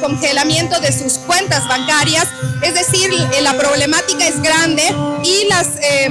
congelamiento de sus cuentas bancarias. Es decir, la problemática es grande y las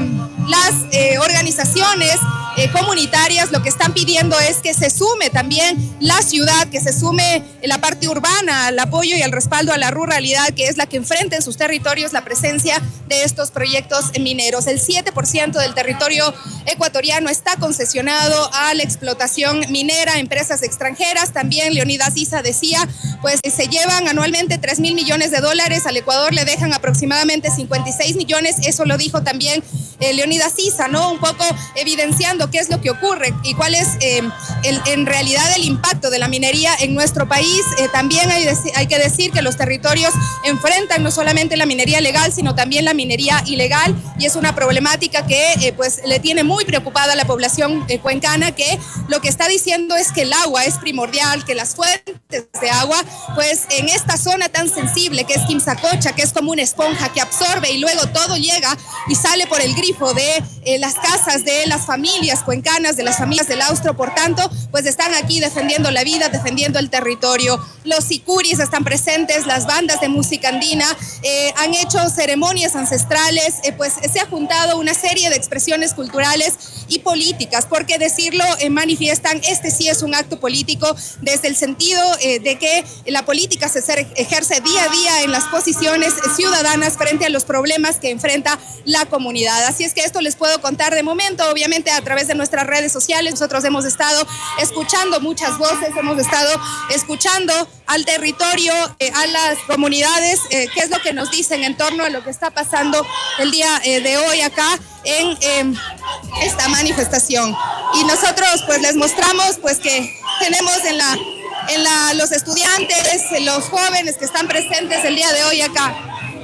organizaciones comunitarias lo que están pidiendo es que se sume también la ciudad, que se sume la parte urbana al apoyo y al respaldo a la ruralidad, que es la que enfrenta en sus territorios la presencia de estos proyectos mineros. El 7% del territorio ecuatoriano está concesionado a la explotación minera, empresas extranjeras. También Leonidas Issa decía, pues se llevan anualmente 3.000 millones de dólares, al Ecuador le dejan aproximadamente 56 millones, eso lo dijo también Leonidas Issa, ¿no? Un poco evidenciando qué es lo que ocurre y cuál es en realidad el impacto de la minería en nuestro país. También hay que decir que los territorios enfrentan no solamente la minería legal, sino también la minería ilegal, y es una problemática que pues le tiene muy preocupada a la población cuencana, que lo que está diciendo es que el agua es primordial, que las fuentes de agua, pues en esta zona tan sensible que es Quimsacocha, que es como una esponja que absorbe y luego todo llega y sale por el grifo de las casas de las familias cuencanas, de las familias del Austro. Por tanto, pues están aquí defendiendo la vida, defendiendo el territorio. Los sicuris están presentes, las bandas de música andina han hecho ceremonias ancestrales, pues se ha juntado una serie de expresiones culturales y políticas, porque decirlo, manifiestan, este sí es un acto político desde el sentido de que la política se ejerce día a día en las posiciones ciudadanas frente a los problemas que enfrenta la comunidad. Así es que esto les puedo contar de momento, obviamente a través de nuestras redes sociales. Nosotros hemos estado escuchando muchas voces, hemos estado escuchando al territorio, a las comunidades, qué es lo que nos dicen en torno a lo que está pasando el día de hoy acá en esta manifestación. Y nosotros pues les mostramos pues que tenemos los estudiantes, los jóvenes que están presentes el día de hoy acá.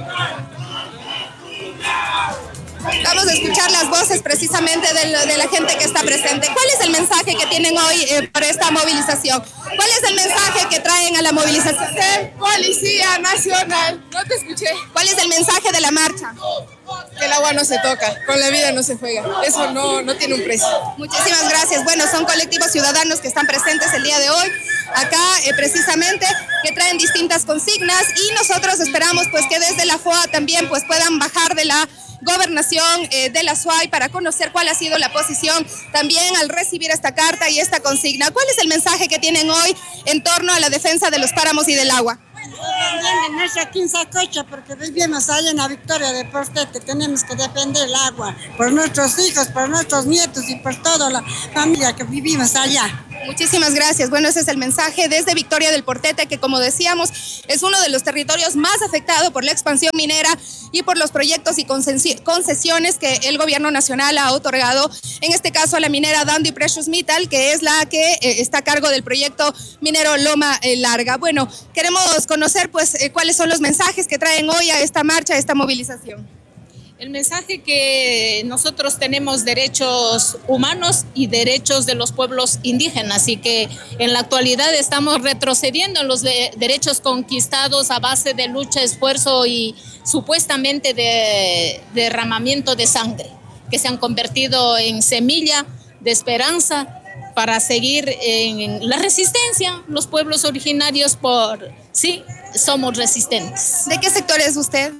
Vamos a escuchar las voces precisamente de la gente que está presente. ¿Cuál es el mensaje que tienen hoy por esta movilización? ¿Cuál es el mensaje que traen a la movilización? Policía Nacional, no te escuché. ¿Cuál es el mensaje de la marcha? Que el agua no se toca, con la vida no se juega. Eso no tiene un precio. Muchísimas gracias. Bueno, son colectivos ciudadanos que están presentes el día de hoy acá precisamente, que traen distintas consignas, y nosotros esperamos pues que desde la FOA también pues puedan bajar de la gobernación de la SUAY para conocer cuál ha sido la posición también al recibir esta carta y esta consigna. ¿Cuál es el mensaje que tienen hoy en torno a la defensa de los páramos y del agua? En nuestra Quimsacocha, porque vivimos allá en la Victoria de Portete, tenemos que defender el agua por nuestros hijos, por nuestros nietos y por toda la familia que vivimos allá. Muchísimas gracias. Bueno, ese es el mensaje desde Victoria del Portete, que como decíamos es uno de los territorios más afectados por la expansión minera y por los proyectos y concesiones que el gobierno nacional ha otorgado, en este caso a la minera Dundee Precious Metal, que es la que está a cargo del proyecto minero Loma Larga. Bueno, queremos conocer pues cuáles son los mensajes que traen hoy a esta marcha, a esta movilización. El mensaje que nosotros tenemos derechos humanos y derechos de los pueblos indígenas, y que en la actualidad estamos retrocediendo en los derechos conquistados a base de lucha, esfuerzo y supuestamente de derramamiento de sangre, que se han convertido en semilla de esperanza para seguir en la resistencia. Los pueblos originarios sí, somos resistentes. ¿De qué sector es usted?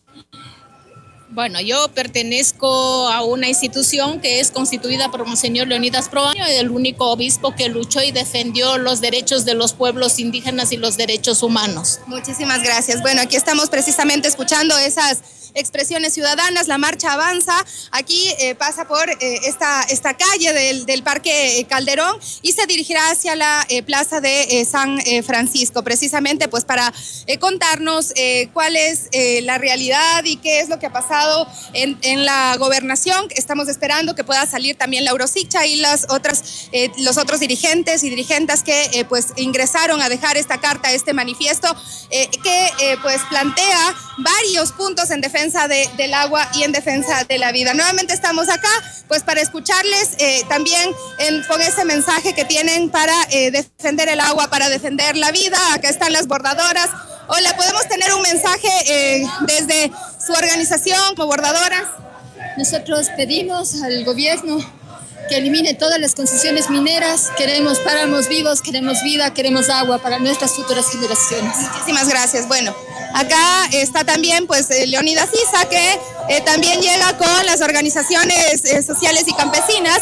Bueno, yo pertenezco a una institución que es constituida por Monseñor Leonidas Proaño, el único obispo que luchó y defendió los derechos de los pueblos indígenas y los derechos humanos. Muchísimas gracias. Bueno, aquí estamos precisamente escuchando esas expresiones ciudadanas. La marcha avanza, aquí pasa por esta calle del Parque Calderón y se dirigirá hacia la plaza de San Francisco, precisamente pues para contarnos cuál es la realidad y qué es lo que ha pasado en la gobernación. Estamos esperando que pueda salir también Lauro Sicha y los otros dirigentes y dirigentas que pues ingresaron a dejar esta carta, este manifiesto que pues plantea varios puntos en defensa del agua y en defensa de la vida. Nuevamente estamos acá pues para escucharles también con ese mensaje que tienen para defender el agua, para defender la vida. Acá están las bordadoras. Hola, ¿podemos tener un mensaje desde su organización como bordadoras? Nosotros pedimos al gobierno que elimine todas las concesiones mineras. Queremos páramos vivos, queremos vida, queremos agua para nuestras futuras generaciones. Muchísimas gracias. Bueno, acá está también pues Leonidas Issa, que también llega con las organizaciones sociales y campesinas,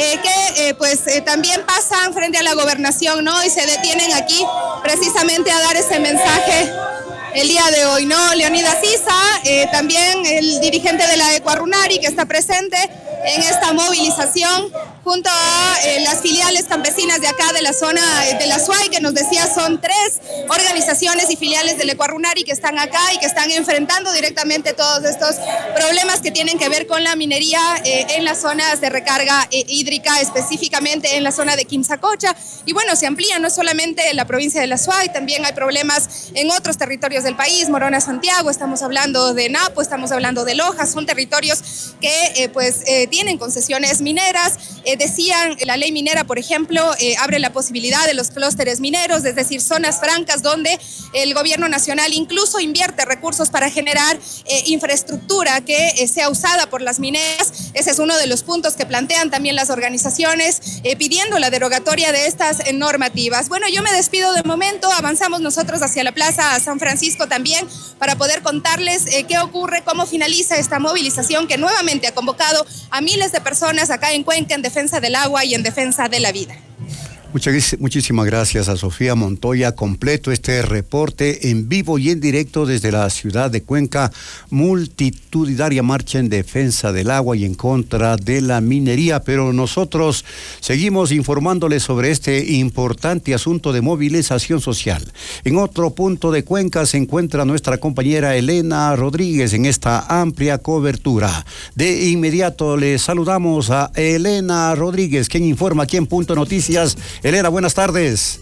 que también pasan frente a la gobernación, ¿no? Y se detienen aquí precisamente a dar ese mensaje el día de hoy, ¿no? Leonidas Issa, también el dirigente de la Ecuarunari, que está presente en esta movilización junto a las filiales campesinas de acá de la zona de la Suay, que nos decía son 3 organizaciones y filiales del Ecuarunari que están acá y que están enfrentando directamente todos estos problemas que tienen que ver con la minería en las zonas de recarga hídrica, específicamente en la zona de Quimsacocha. Y bueno, se amplía no solamente en la provincia de la Suay, también hay problemas en otros territorios del país, Morona, Santiago, estamos hablando de Napo, estamos hablando de Loja, son territorios que tienen concesiones mineras. Decían, la ley minera, por ejemplo, abre la posibilidad de los clústeres mineros, es decir, zonas francas donde el gobierno nacional incluso invierte recursos para generar infraestructura que sea usada por las mineras. Ese es uno de los puntos que plantean también las organizaciones pidiendo la derogatoria de estas normativas. Bueno, yo me despido de momento, avanzamos nosotros hacia la Plaza San Francisco también para poder contarles qué ocurre, cómo finaliza esta movilización que nuevamente ha convocado a miles de personas acá en Cuenca en defensa del agua y en defensa de la vida. Muchísimas gracias a Sofía Montoya. Completo este reporte en vivo y en directo desde la ciudad de Cuenca. Multitudinaria marcha en defensa del agua y en contra de la minería, pero nosotros seguimos informándoles sobre este importante asunto de movilización social. En otro punto de Cuenca se encuentra nuestra compañera Elena Rodríguez en esta amplia cobertura. De inmediato le saludamos a Elena Rodríguez, quien informa aquí en Punto Noticias. Elena, buenas tardes.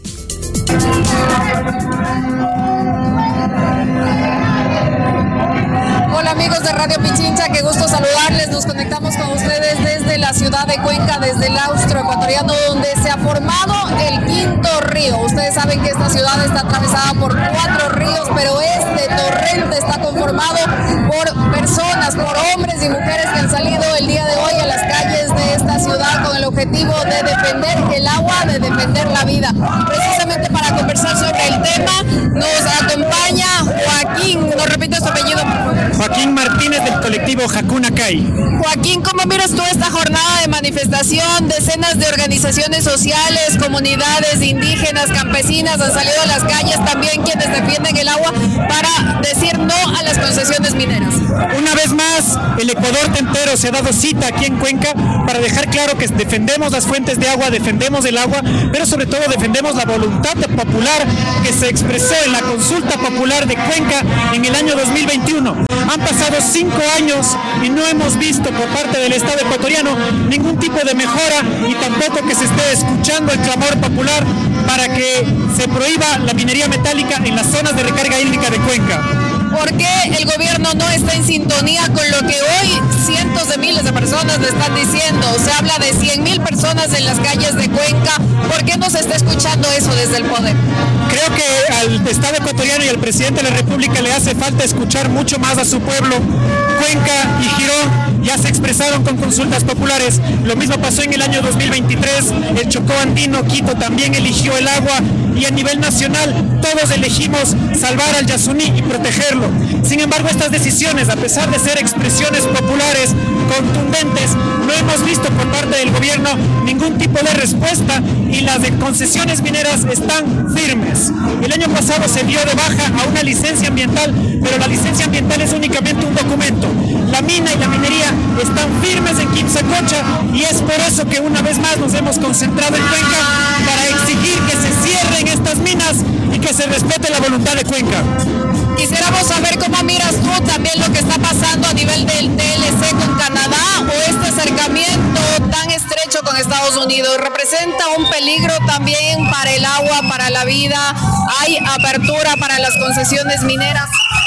Hola amigos de Radio Pichincha, qué gusto saludarles. Nos conectamos con ustedes desde la ciudad de Cuenca, desde el austro ecuatoriano, donde se ha formado el quinto río. Ustedes saben que esta ciudad está atravesada por 4 ríos, pero este torrente está conformado por personas, por hombres y mujeres que han salido el día de hoy a las calles de esta ciudad con el objetivo de defender el agua, de defender la vida. Precisamente para conversar sobre el tema nos acompaña Joaquín. ¿Nos repite su apellido? Joaquín Martínez, del colectivo Hakuna Kai. Joaquín, ¿cómo miras tú esta jornada de manifestación? Decenas de organizaciones sociales, comunidades indígenas, campesinas han salido a las calles, también quienes defienden el agua, para decir no a las concesiones mineras. Una vez más, el Ecuador entero se ha dado cita aquí en Cuenca para dejar claro que defendemos las fuentes de agua, defendemos el agua, pero sobre todo defendemos la voluntad popular que se expresó en la consulta popular de Cuenca en el año 2021. Han pasado 5 años y no hemos visto por parte del Estado ecuatoriano ningún tipo de mejora y tampoco que se esté escuchando el clamor popular para que se prohíba la minería metálica en las zonas de recarga hídrica de Cuenca. ¿Por qué el gobierno no está en sintonía con lo que hoy cientos de miles de personas le están diciendo? Se habla de 100.000 personas en las calles de Cuenca. ¿Por qué no se está escuchando eso desde el poder? Creo que al Estado ecuatoriano y al presidente de la República le hace falta escuchar mucho más a su pueblo. Cuenca y Girón ya se expresaron con consultas populares. Lo mismo pasó en el año 2023. El Chocó andino, Quito, también eligió el agua. Y a nivel nacional todos elegimos salvar al Yasuní y protegerlo. Sin embargo, estas decisiones, a pesar de ser expresiones populares contundentes, no hemos visto por parte del gobierno ningún tipo de respuesta y las de concesiones mineras están firmes. El año pasado se dio de baja a una licencia ambiental, pero la licencia ambiental es únicamente un documento. La mina y la minería están firmes en Quimsacocha y es por eso que una vez más nos hemos concentrado en Cuenca para exigir que se cierren estas minas y que se respete la voluntad de Cuenca. Quisiéramos saber cómo miras tú también lo que está pasando a nivel del TLC con Canadá o este acercamiento tan estrecho con Estados Unidos. ¿Representa un peligro también para el agua, para la vida? ¿Hay apertura para las concesiones mineras?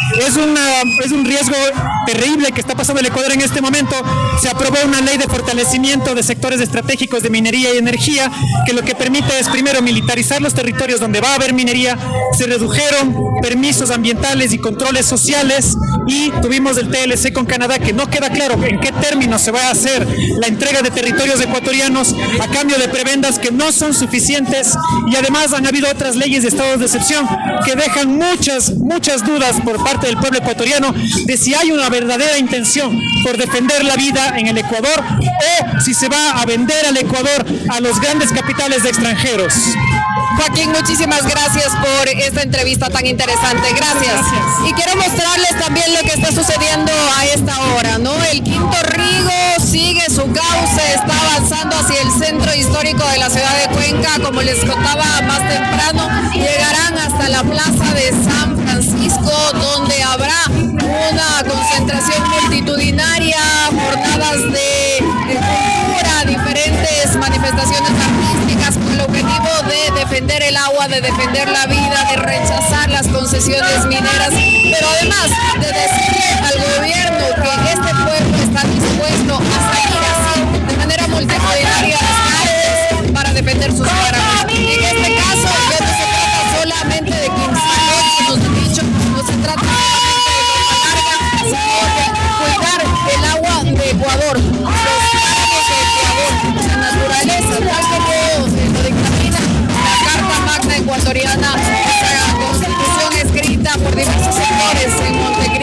Es un riesgo terrible que está pasando el Ecuador en este momento. Se aprobó una ley de fortalecimiento de sectores estratégicos de minería y energía, que lo que permite es primero militarizar los territorios donde va a haber minería. Se redujeron permisos ambientales y controles sociales, y tuvimos el TLC con Canadá, que no queda claro en qué términos se va a hacer la entrega de territorios ecuatorianos a cambio de prebendas que no son suficientes, y además han habido otras leyes de estados de excepción que dejan muchas dudas por parte del pueblo ecuatoriano de si hay una verdadera intención por defender la vida en el Ecuador, o si se va a vender al Ecuador a los grandes capitales de extranjeros. Joaquín, muchísimas gracias por esta entrevista tan interesante. Gracias. Y quiero mostrarles también lo que está sucediendo a esta hora, ¿no? El Quinto Rigo sigue su cauce, está avanzando hacia el centro histórico de la ciudad de Cuenca. Como les contaba más temprano, llegarán hasta la plaza de San Francisco, donde habrá una concentración multitudinaria, jornadas de cultura, diferentes manifestaciones artísticas con el objetivo de defender el agua, de defender la vida, de rechazar las concesiones mineras, pero además de decirle al gobierno que este pueblo está dispuesto a salir así de manera multitudinaria a las calles para defender sus páramos. Y en este caso ya no se trata solamente de Quinzacocha, nos han dicho, no se trata solamente de Loma Larga, sino de cuidar el agua de Ecuador, los páramos de Ecuador, la naturaleza, tal como lo dictamina la Carta Magna Ecuatoriana